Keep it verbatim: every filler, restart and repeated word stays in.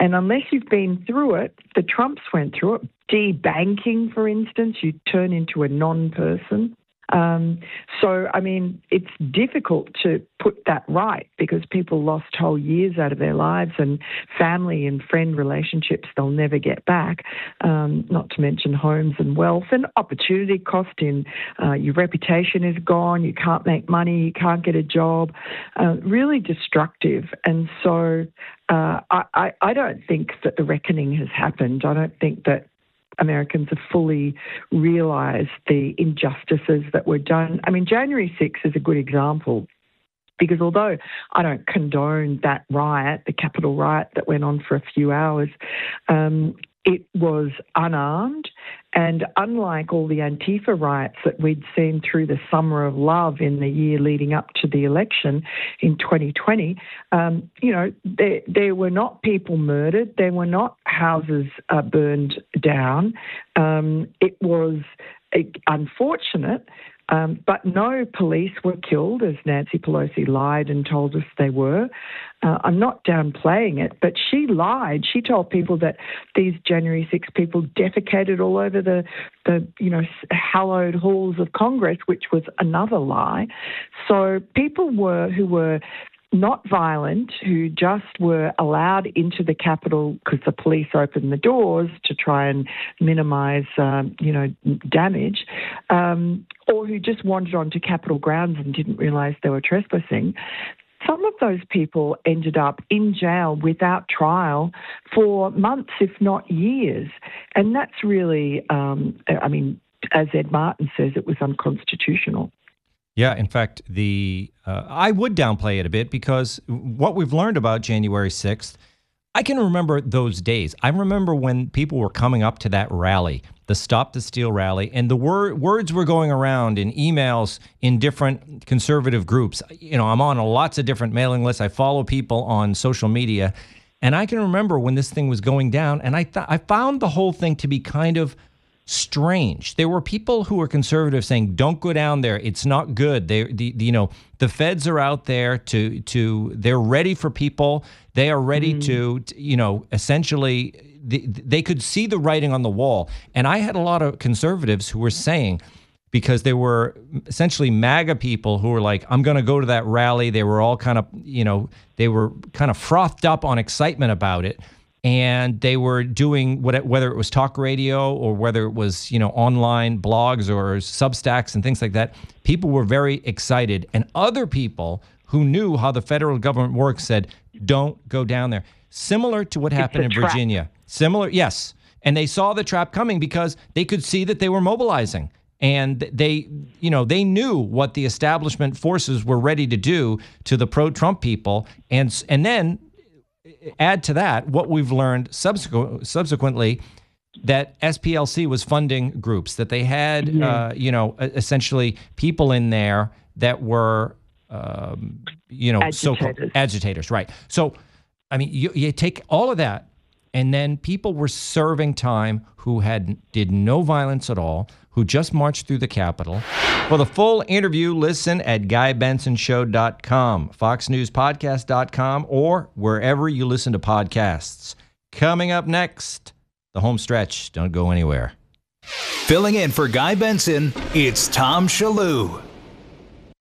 And unless you've been through it, the Trumps went through it. Debanking, for instance, you turn into a non-person. Um, so, I mean, it's difficult to put that right because people lost whole years out of their lives and family and friend relationships they'll never get back, um, not to mention homes and wealth and opportunity cost in uh, your reputation is gone, you can't make money, you can't get a job, uh, really destructive. And so uh, I, I, I don't think that the reckoning has happened. I don't think that Americans have fully realised the injustices that were done. I mean, January sixth is a good example because although I don't condone that riot, the Capitol riot that went on for a few hours, um, it was unarmed. And unlike all the Antifa riots that we'd seen through the summer of love in the year leading up to the election in twenty twenty, um, you know, there, there were not people murdered. There were not houses uh, burned down. Um, it was uh, unfortunate. Um, but no police were killed, as Nancy Pelosi lied and told us they were. Uh, I'm not downplaying it, but she lied. She told people that these January sixth people defecated all over the, the you know, hallowed halls of Congress, which was another lie. So people were who were not violent, who just were allowed into the Capitol because the police opened the doors to try and minimise, um, you know, damage, um, or who just wandered onto Capitol grounds and didn't realise they were trespassing. Some of those people ended up in jail without trial for months, if not years. And that's really, um, I mean, as Ed Martin says, it was unconstitutional. Yeah, in fact, the uh, I would downplay it a bit because what we've learned about January sixth, I can remember those days. I remember when people were coming up to that rally, the Stop the Steal rally, and the wor- words were going around in emails in different conservative groups. You know, I'm on lots of different mailing lists. I follow people on social media, and I can remember when this thing was going down, and I th- I found the whole thing to be kind of strange. There were people who were conservative saying, "Don't go down there. It's not good." They, the, the you know, the feds are out there to to. They're ready for people. They are ready mm. to, you know, essentially, the, they could see the writing on the wall. And I had a lot of conservatives who were saying, because there were essentially MAGA people who were like, "I'm going to go to that rally." They were all kind of, you know, they were kind of frothed up on excitement about it. And they were doing what, whether it was talk radio or whether it was, you know, online blogs or Substacks and things like that. People were very excited. And other people who knew how the federal government works said, "Don't go down there." Similar to what happened in Virginia. Similar, yes. And they saw the trap coming because they could see that they were mobilizing. And they, you know, they knew what the establishment forces were ready to do to the pro-Trump people. And and then add to that what we've learned subsequent, subsequently, that S P L C was funding groups, that they had, yeah. uh, you know, essentially people in there that were, um, you know, agitators. so-called agitators. Right. So, I mean, you, you take all of that, and then people were serving time who had did no violence at all, who just marched through the Capitol. For the full interview, listen at guy benson show dot com, fox news podcast dot com, or wherever you listen to podcasts. Coming up next, the home stretch. Don't go anywhere. Filling in for Guy Benson, it's Tom Shillue.